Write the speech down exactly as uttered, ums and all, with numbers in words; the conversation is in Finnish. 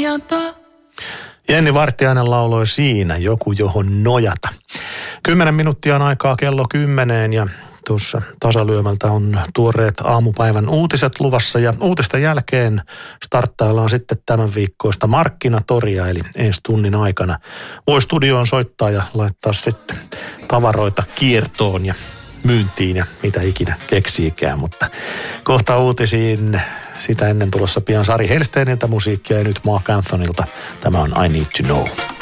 antaa. Jenni Vartiainen lauloi Siinä joku johon nojata. Kymmenen minuuttia on aikaa kello kymmeneen ja tuossa tasalyömältä on tuoreet aamupäivän uutiset luvassa ja uutisten jälkeen starttaillaan sitten tämän viikkoista markkinatoria eli ensi tunnin aikana. Voi studioon soittaa ja laittaa sitten tavaroita kiertoon ja myyntiin ja mitä ikinä keksiikään, mutta kohta uutisiin sitä ennen tulossa pian Sari Helsteeniltä musiikkia ja nyt Mark Anthonylta. Tämä on I Need to Know.